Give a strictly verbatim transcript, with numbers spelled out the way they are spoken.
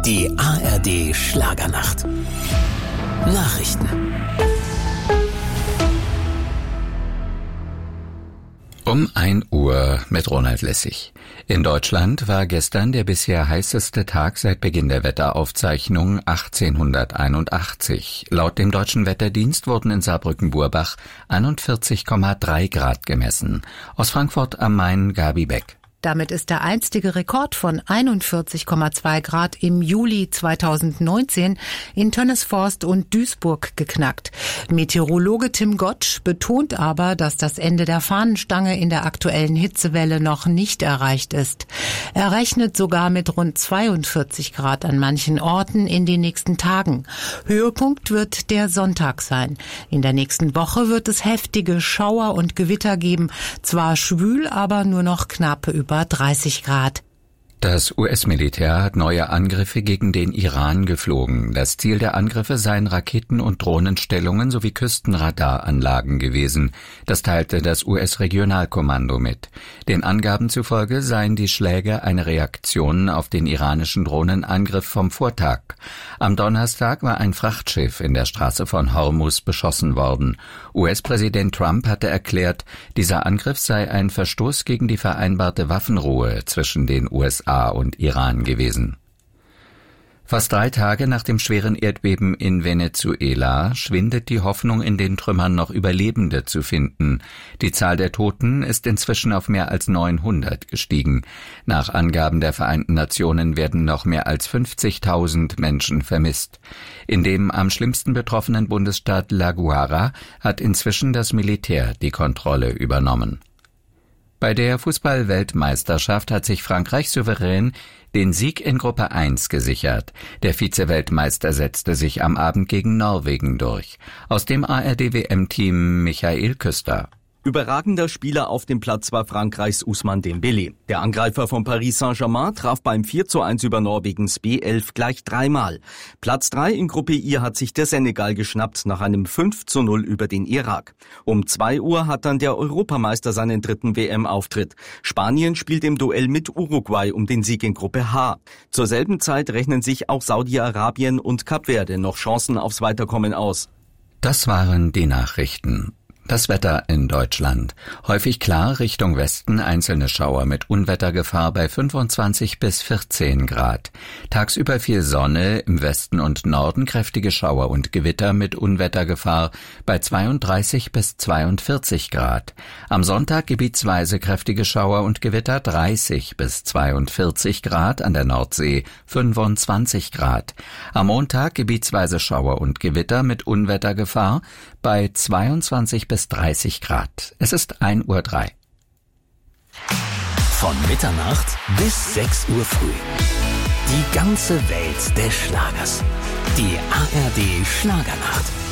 Die A R D Schlagernacht. Nachrichten. Um ein Uhr mit Ronald Lessig. In Deutschland war gestern der bisher heißeste Tag seit Beginn der Wetteraufzeichnung achtzehnhunderteinundachtzig. Laut dem Deutschen Wetterdienst wurden in Saarbrücken-Burbach einundvierzig Komma drei Grad gemessen. Aus Frankfurt am Main Gabi Beck. Damit ist der einstige Rekord von einundvierzig Komma zwei Grad im Juli zweitausendneunzehn in Tönnesforst und Duisburg geknackt. Meteorologe Tim Gottsch betont aber, dass das Ende der Fahnenstange in der aktuellen Hitzewelle noch nicht erreicht ist. Er rechnet sogar mit rund zweiundvierzig Grad an manchen Orten in den nächsten Tagen. Höhepunkt wird der Sonntag sein. In der nächsten Woche wird es heftige Schauer und Gewitter geben. Zwar schwül, aber nur noch knapp über dreißig Grad. Das U S-Militär hat neue Angriffe gegen den Iran geflogen. Das Ziel der Angriffe seien Raketen- und Drohnenstellungen sowie Küstenradaranlagen gewesen. Das teilte das U S-Regionalkommando mit. Den Angaben zufolge seien die Schläge eine Reaktion auf den iranischen Drohnenangriff vom Vortag. Am Donnerstag war ein Frachtschiff in der Straße von Hormuz beschossen worden. U S-Präsident Trump hatte erklärt, dieser Angriff sei ein Verstoß gegen die vereinbarte Waffenruhe zwischen den U S A und Iran gewesen. Fast drei Tage nach dem schweren Erdbeben in Venezuela schwindet die Hoffnung, in den Trümmern noch Überlebende zu finden. Die Zahl der Toten ist inzwischen auf mehr als neunhundert gestiegen. Nach Angaben der Vereinten Nationen werden noch mehr als fünfzigtausend Menschen vermisst. In dem am schlimmsten betroffenen Bundesstaat La Guara hat inzwischen das Militär die Kontrolle übernommen. Bei der Fußball-Weltmeisterschaft hat sich Frankreich souverän den Sieg in Gruppe eins gesichert. Der Vize-Weltmeister setzte sich am Abend gegen Norwegen durch. Aus dem A R D W M-Team Michael Küster. Überragender Spieler auf dem Platz war Frankreichs Ousmane Dembélé. Der Angreifer von Paris Saint-Germain traf beim vier zu eins über Norwegens B elf gleich dreimal. Platz drei in Gruppe I hat sich der Senegal geschnappt nach einem fünf zu null über den Irak. Um zwei Uhr hat dann der Europameister seinen dritten W M-Auftritt. Spanien spielt im Duell mit Uruguay um den Sieg in Gruppe H. Zur selben Zeit rechnen sich auch Saudi-Arabien und Kap Verde noch Chancen aufs Weiterkommen aus. Das waren die Nachrichten. Das Wetter in Deutschland. Häufig klar, Richtung Westen einzelne Schauer mit Unwettergefahr bei fünfundzwanzig bis vierzehn Grad. Tagsüber viel Sonne, im Westen und Norden kräftige Schauer und Gewitter mit Unwettergefahr bei zweiunddreißig bis zweiundvierzig Grad. Am Sonntag gebietsweise kräftige Schauer und Gewitter dreißig bis zweiundvierzig Grad, an der Nordsee fünfundzwanzig Grad. Am Montag gebietsweise Schauer und Gewitter mit Unwettergefahr bei zweiundzwanzig bis dreißig Grad. Es ist ein Uhr drei. Von Mitternacht bis sechs Uhr früh. Die ganze Welt des Schlagers. Die A R D Schlagernacht.